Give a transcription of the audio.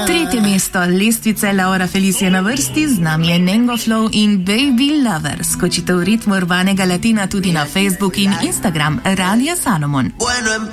Tretje mesto lestvice Laura Felicia na vrsti, z nami je Nengo Flow in Baby Lover. Skočite v ritmu urbanega latina tudi na Facebook in Instagram Radia Salomon.